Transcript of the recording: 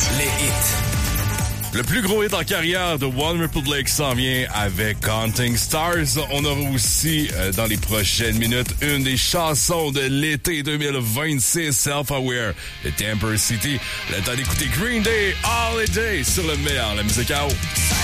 Les hits. Le plus gros hit en carrière de One Republic s'en vient avec Counting Stars. On aura aussi, dans les prochaines minutes, une des chansons de l'été 2026, Self-Aware, de Temper City. Le temps d'écouter Green Day, Holiday, sur le meilleur, la musique à eau.